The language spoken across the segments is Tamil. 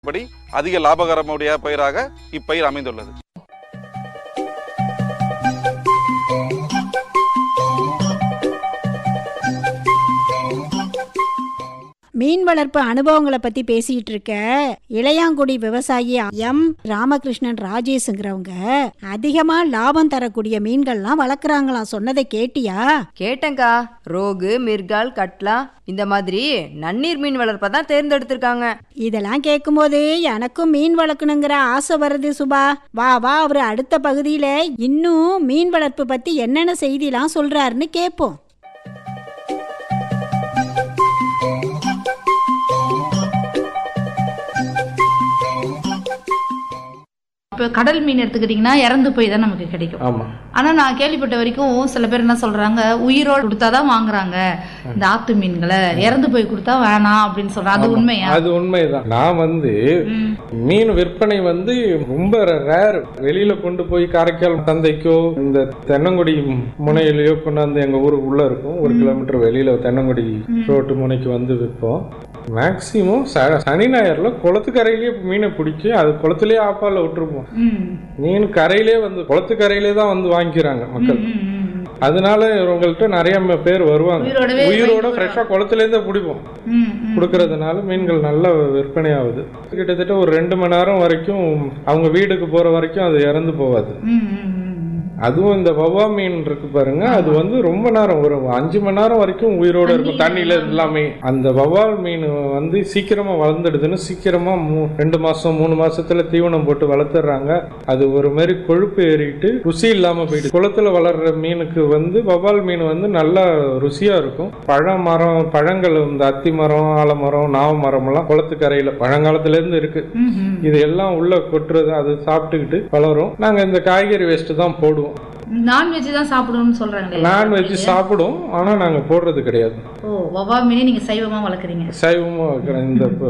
படி அதிக லாபகரமுடைய பயிராக இப்பயிர் அமைந்துள்ளது. மீன் வளர்ப்பு அனுபவங்களை பற்றி பேசிகிட்டு இருக்க இளையாங்குடி விவசாயி எம் ராமகிருஷ்ணன் ராஜேஷுங்கிறவங்க அதிகமாக லாபம் தரக்கூடிய மீன்கள்லாம் வளர்க்குறாங்களாம். சொன்னதை கேட்டியா? கேட்டேங்க்கா. ரோகு, மிர்கால், கட்லா இந்த மாதிரி நன்னீர் மீன் வளர்ப்பை தான் தேர்ந்தெடுத்திருக்காங்க. இதெல்லாம் கேட்கும்போது எனக்கும் மீன் வளர்க்கணுங்கிற ஆசை வருது சுபா. வா அவர் அடுத்த பகுதியில் இன்னும் மீன் வளர்ப்பு பற்றி என்னென்ன செய்திலாம் சொல்கிறாருன்னு கேட்போம். இப்போ கடல் மீன் எடுத்துக்கிட்டிங்கன்னா இறந்து போய் தான் நமக்கு கிடைக்கும். ஆமாம். ஆனால் நான் கேள்விப்பட்ட வரைக்கும் சில பேர் என்ன சொல்கிறாங்க, உயிரோடு கொடுத்தா தான் வாங்குறாங்க இந்த ஆத்து மீன்களை, இறந்து போய் கொடுத்தா வேணாம் அப்படின்னு சொல்கிறாங்க. அது உண்மையா? அது உண்மைதான். நான் மீன் விற்பனை ரொம்ப ரேர். வெளியில கொண்டு போய் காரைக்கால் சந்தைக்கோ இந்த தென்னங்குடி முனையிலையோ கொண்டாந்து எங்க ஊருக்கு உள்ள இருக்கும், 1 கிலோமீட்டர் வெளியில தென்னங்குடி ரோட்டு முனைக்கு விற்போம். மேக்சிமம் சனி ஞாயிறுல குளத்துக்கரையிலேயே மீனை பிடிச்சி அது குளத்திலேயே ஆப்பால விட்டுருப்போம். மீன் கரையிலே குளத்துக்கரையிலே தான் வாங்கிக்கிறாங்க மக்கள். அதனால இவங்கள்ட்ட நிறைய பேர் வருவாங்க. உயிரோட ஃப்ரெஷ்ஷா குளத்துல இருந்தே பிடிப்போம். கொடுக்கறதுனால மீன்கள் நல்ல விற்பனை ஆகுது. கிட்டத்தட்ட ஒரு 2 மணி நேரம் வரைக்கும் அவங்க வீட்டுக்கு போற வரைக்கும் அது இறந்து போகாது. அதுவும் இந்த வவ்வா மீன் இருக்கு பாருங்க, அது ரொம்ப நேரம், ஒரு 5 மணி நேரம் வரைக்கும் உயிரோட இருக்கும் தண்ணியில எல்லாமே. அந்த வவ்வால் மீன் சீக்கிரமா வளர்ந்துடுதுன்னு சீக்கிரமா 2 மாசம் 3 மாசத்துல தீவனம் போட்டு வளர்த்துறாங்க. அது ஒரு மாதிரி கொழுப்பு ஏறிட்டு ருசி இல்லாம போயிடுது. குளத்துல வளர்ற மீனுக்கு வவ்வால் மீன் நல்லா ருசியா இருக்கும். பழங்கள் இந்த அத்தி மரம், ஆலமரம், நாவ மரம் எல்லாம் குளத்துக்கரையில பழங்காலத்துல இருந்து இருக்கு. இது எல்லாம் உள்ள கொட்டுறது, அது சாப்பிட்டுக்கிட்டு வளரும். நாங்க இந்த காய்கறி வேஸ்ட் தான் போடுவோம். நான்வெஜ் தான் சாப்பிடணும்னு சொல்றாங்க. நான்வெஜ் சாப்பிடும், ஆனா நாங்க போடுறது கிடையாது. வவ்வா மீனே நீங்க சைவமா வளர்க்குறீங்க? சைவமா வைக்கிறேன்.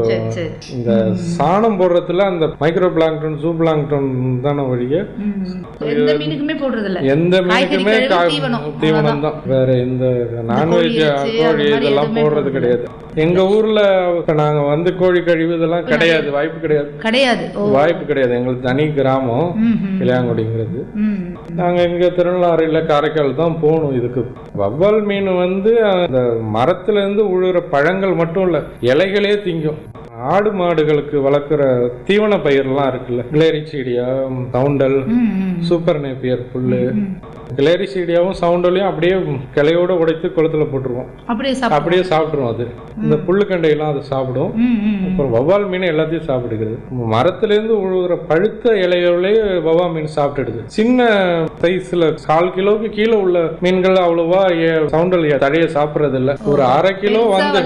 இந்த சாணம் போடுறதுல அந்த மைக்ரோ பிளாங்டன், ஜூ பிளாங்டன் தானே வழிய எந்த மீனுக்குமே போடுறது இல்ல. எந்த மீனுக்குமே தீவனம் தான். வேற எந்த நான்வெஜ் கோழி இதெல்லாம் போடுறது கிடையாது. எங்க ஊர்ல நாங்க கோழி கழிவு இதெல்லாம் கிடையாது, வாய்ப்பு கிடையாது. வாய்ப்பு கிடையாது. எங்களுக்கு தனி கிராமம் இளையாங்குடிங்கிறது. நாங்க இங்க திருநள்ளாறுல காரைக்கால் தான் போகணும் இதுக்கு. வவ்வால் மீன் அந்த மரத்துல இருந்து உழுற பழங்கள் மட்டும் இல்ல, இலைகளே திங்கும். ஆடு மாடுகளுக்கு வளர்க்குற தீவன பயிரெல்லாம் இருக்குல்ல, கிளேரிசீடியா, சவுண்டல், சூப்பர் நேப்பியர் புல்லு, கிளேரிசீடியாவும் சவுண்டலையும் அப்படியே கிளையோட உடைத்து குளத்துல போட்டுருவோம். அப்படியே சாப்பிட்டுரும். அது இந்த புல்லுக்கண்டையெல்லாம் அது சாப்பிடும். அப்புறம் வவ்வால் மீன் எல்லாத்தையும் சாப்பிடுகிறது. மரத்துல இருந்து உழுவுற பழுத்த இலையோடய வவ்வால் மீன் சாப்பிட்டுடுது. சின்ன சைஸ்ல 1/4 கிலோக்கு கீழே உள்ள மீன்கள் அவ்வளவா சவுண்டல் தழைய சாப்பிடுறது இல்ல. ஒரு 1/2 கிலோ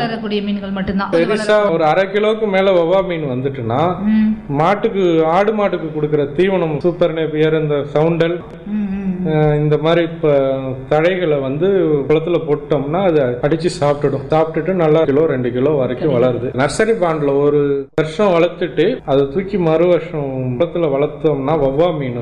பெருசா ஒரு 1/2 கிலோக்கு மேல வவ்வால் மீன் வந்துட்டுன்னா ஆடு மாட்டுக்கு கொடுக்கற தீவனம் சூப்பர் நேப்பியர், இந்த சவுண்டல், இந்த மாதிரி தழைகளை குளத்துல போட்டோம்னா அதை அடிச்சு சாப்பிட்டுட்டு நல்லா கிலோ 2 கிலோ வரைக்கும் வளருது. நர்சரி பாண்ட்ல ஒரு வருஷம் வளர்த்துட்டு அதை தூக்கி மறு வருஷம் குளத்துல வளர்த்தோம்னா வவ்வா மீன்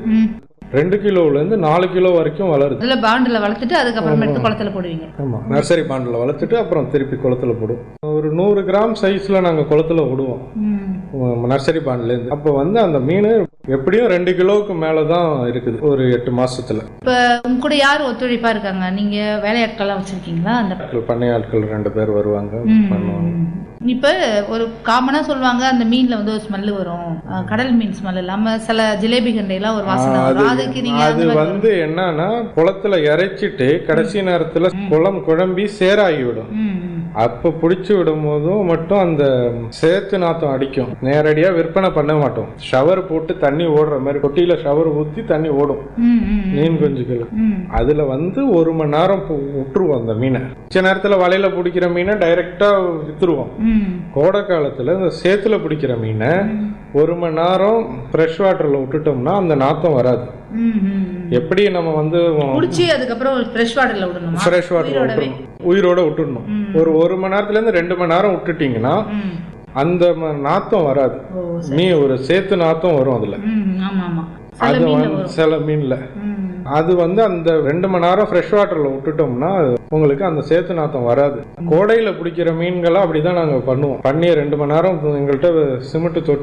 2 கிலோல இருந்து 4 கிலோ வரைக்கும் வளருது. பாண்டில் வளர்த்துட்டு அதுக்கப்புறம் எடுத்து குளத்துல போடுவீங்க? ஆமா, நர்சரி பாண்டில் வளர்த்துட்டு அப்புறம் திருப்பி குளத்துல போடுவோம். ஒரு 100 கிராம் சைஸ்ல நாங்க குளத்துல விடுவோம் நர்சரி பாண்ட்ல இருந்து. அப்ப அந்த மீன் எப்படியும் 2 கிலோவுக்கு மேலதான் இருக்குது ஒரு 8 மாசத்துல. இப்ப உங்க கூட யார் ஒத்துழைப்பா இருக்காங்க? நீங்க வேலையாட்கள் வச்சிருக்கீங்களா? அந்த பண்ணையாட்கள் 2 பேர் வருவாங்க, பண்ணுவாங்க. இப்ப ஒரு காமனா சொல்லுவாங்க, அந்த மீன்ல ஒரு ஸ்மெல் வரும், கடல் மீன் ஸ்மெல் இல்லாம சில ஜிலேபி கண்டையெல்லாம் ஒரு வாசனை வரும். அது என்னன்னா குளத்துல இறைச்சிட்டு கடைசி நேரத்துல குளம் குழம்பி சேராகி விடும். அப்ப புடிச்சு விடும் போதும் மட்டும் அந்த சேத்து நாத்தம் அடிக்கும். நேரடியா விற்பனை பண்ண மாட்டோம். ஷவர் போட்டு தண்ணி ஓடுற மாதிரி தொட்டியில ஷவர் ஊத்தி தண்ணி ஓடும் மீன் குஞ்சுகள். அதுல 1 மணி நேரம் விட்டுருவோம் அந்த மீனை. சில நேரத்துல வலையில பிடிக்கிற மீனை டைரக்டா வித்துருவோம். கோடை காலத்துல இந்த சேத்துல பிடிக்கிற மீனை 1 மணி நேரம் ஃப்ரெஷ் வாட்டர்ல விட்டுட்டோம்னா அந்த நாத்தம் வராது. எப்படி நம்ம அதுக்கப்புறம் ஃப்ரெஷ் வாட்டர்ல விட்டுறணும், உயிரோட விட்டுடணும். ஒரு 1 மணி நேரத்துல இருந்து 2 மணி நேரம் விட்டுட்டீங்கன்னா அந்த நாத்தம் வராது. ஒரு சேத்து நாத்தம் வரும் அதுல. அது சில மீன்ல அது அந்த 2 மணி நேரம் ஃப்ரெஷ் வாட்டர்ல விட்டுட்டோம்னா உங்களுக்கு அந்த சேத்து நாத்தம் வராது. கோடையில பிடிக்கிற மீன்களை அப்படிதான் நாங்க பண்ணுவோம். பண்ணி 2 மணி நேரம் எங்கள்கிட்ட சிமெண்ட் தொட்டி